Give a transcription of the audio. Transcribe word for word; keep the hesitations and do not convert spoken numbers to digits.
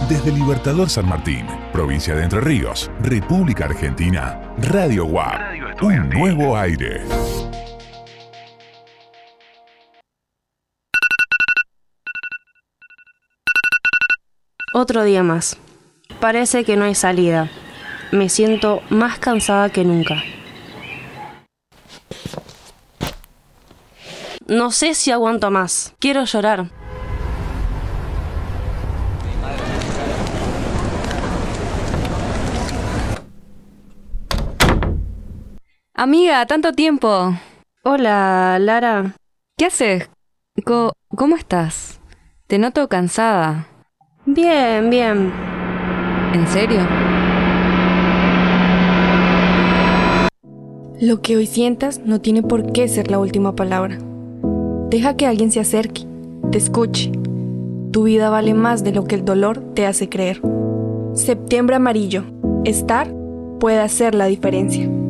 Desde Libertador San Martín, provincia de Entre Ríos, República Argentina, Radio U A P, un nuevo aire. Otro día más. Parece que no hay salida. Me siento más cansada que nunca. No sé si aguanto más. Quiero llorar. Amiga, tanto tiempo. Hola, Lara. ¿Qué haces? Co- ¿Cómo estás? Te noto cansada. Bien, bien. ¿En serio? Lo que hoy sientas no tiene por qué ser la última palabra. Deja que alguien se acerque, te escuche. Tu vida vale más de lo que el dolor te hace creer. Septiembre amarillo. Estar puede hacer la diferencia.